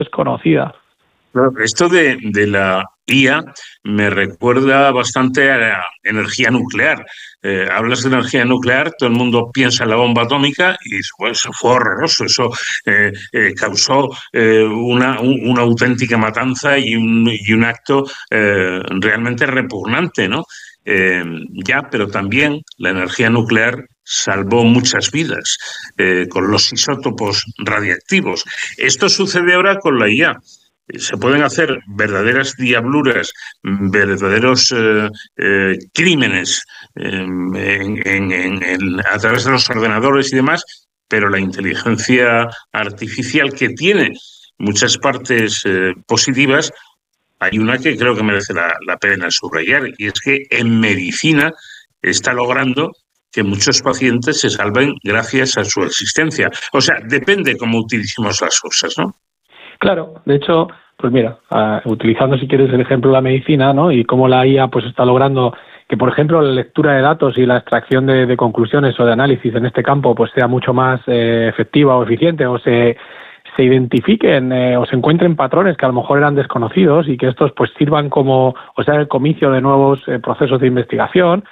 desconocida. Claro, esto de la IA me recuerda bastante a la energía nuclear. Hablas de energía nuclear, todo el mundo piensa en la bomba atómica y pues, eso fue horroroso. Eso causó una auténtica matanza y un acto realmente repugnante, ¿no? Ya, pero también la energía nuclear salvó muchas vidas con los isótopos radiactivos. Esto sucede ahora con la IA. Se pueden hacer verdaderas diabluras, verdaderos crímenes a través de los ordenadores y demás, pero la inteligencia artificial, que tiene muchas partes positivas, hay una que creo que merece la pena subrayar, y es que en medicina está logrando que muchos pacientes se salven gracias a su existencia. O sea, depende cómo utilicemos las cosas, ¿no? Claro, de hecho, pues mira, utilizando si quieres el ejemplo de la medicina, ¿no? Y cómo la IA pues está logrando que, por ejemplo, la lectura de datos y la extracción de conclusiones o de análisis en este campo pues sea mucho más efectiva o eficiente, o se identifiquen o se encuentren patrones que a lo mejor eran desconocidos y que estos pues sirvan como, o sea, el comicio de nuevos procesos de investigación.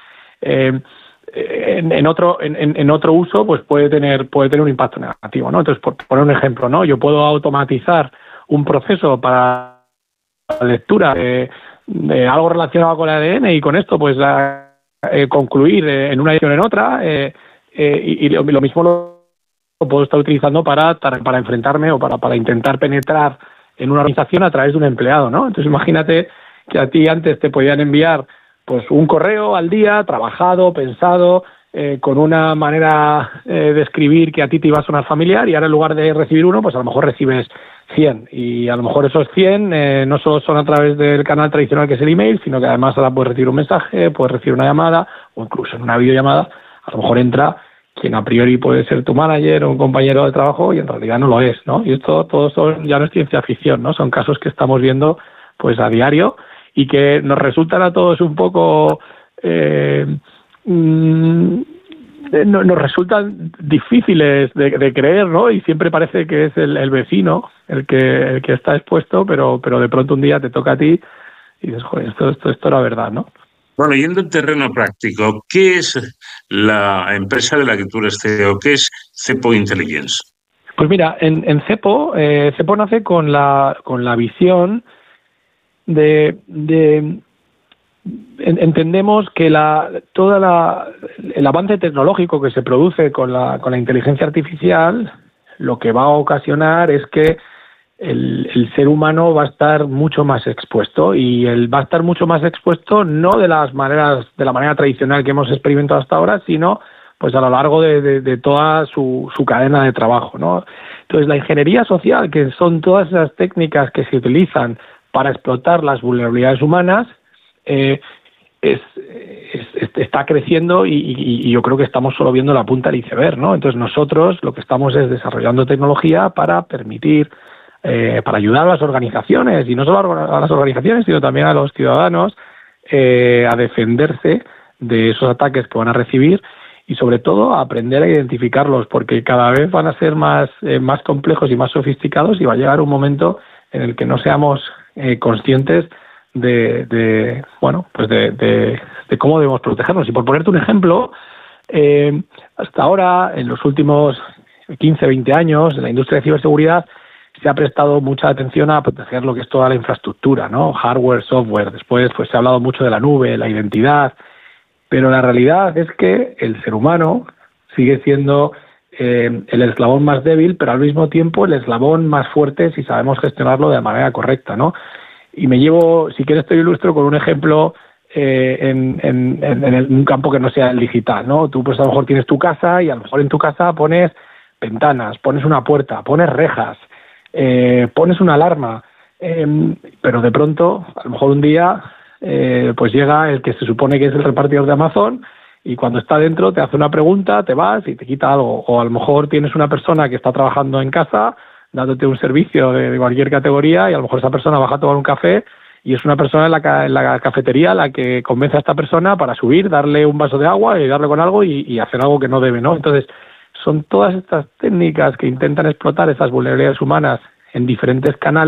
En otro uso pues puede tener un impacto negativo, ¿no? Entonces, por poner un ejemplo, ¿no? Yo puedo automatizar un proceso para la lectura de algo relacionado con el ADN y con esto pues concluir en una edición en otra y lo mismo lo puedo estar utilizando para enfrentarme o para intentar penetrar en una organización a través de un empleado, ¿no? Entonces imagínate que a ti antes te podían enviar pues un correo al día, trabajado, pensado, con una manera de escribir que a ti te iba a sonar familiar, y ahora en lugar de recibir uno, pues a lo mejor recibes 100, y a lo mejor esos 100 no solo son a través del canal tradicional que es el email, sino que además ahora puedes recibir un mensaje, puedes recibir una llamada o incluso en una videollamada a lo mejor entra quien a priori puede ser tu manager o un compañero de trabajo y en realidad no lo es, ¿no? Y esto todo ya no es ciencia ficción, ¿no? Son casos que estamos viendo pues a diario y que nos resultan a todos un poco nos resultan difíciles de creer, ¿no? Y siempre parece que es el vecino el que está expuesto, pero de pronto un día te toca a ti y dices, joder, esto era verdad, ¿no? Bueno, yendo en terreno práctico, ¿qué es la empresa de la que tú eres CEO? ¿Qué es Cepo Intelligence? Pues mira, en Cepo nace con la visión entendemos que todo el avance tecnológico que se produce con la inteligencia artificial lo que va a ocasionar es que el ser humano va a estar mucho más expuesto, y va a estar mucho más expuesto no de la manera tradicional que hemos experimentado hasta ahora, sino pues a lo largo de toda su cadena de trabajo, ¿no? Entonces la ingeniería social, que son todas esas técnicas que se utilizan para explotar las vulnerabilidades humanas, está creciendo y yo creo que estamos solo viendo la punta del iceberg, ¿no? Entonces nosotros lo que estamos es desarrollando tecnología para permitir, para ayudar a las organizaciones, y no solo a las organizaciones, sino también a los ciudadanos a defenderse de esos ataques que van a recibir y sobre todo a aprender a identificarlos, porque cada vez van a ser más complejos y más sofisticados, y va a llegar un momento en el que no seamos conscientes de cómo debemos protegernos. Y por ponerte un ejemplo, hasta ahora, en los últimos 15, 20 años, en la industria de ciberseguridad se ha prestado mucha atención a proteger lo que es toda la infraestructura, ¿no? Hardware, software. Después pues se ha hablado mucho de la nube, la identidad, pero la realidad es que el ser humano sigue siendo el eslabón más débil, pero al mismo tiempo el eslabón más fuerte si sabemos gestionarlo de manera correcta, ¿no? Y si quieres te ilustro con un ejemplo en un campo que no sea el digital, ¿no? Tú pues a lo mejor tienes tu casa y a lo mejor en tu casa pones ventanas, pones una puerta, pones rejas, pones una alarma, pero de pronto, a lo mejor un día, pues llega el que se supone que es el repartidor de Amazon, y cuando está dentro te hace una pregunta, te vas y te quita algo. O a lo mejor tienes una persona que está trabajando en casa dándote un servicio de cualquier categoría, y a lo mejor esa persona baja a tomar un café y es una persona en la cafetería la que convence a esta persona para subir, darle un vaso de agua y darle con algo y hacer algo que no debe, ¿no? Entonces, son todas estas técnicas que intentan explotar esas vulnerabilidades humanas en diferentes canales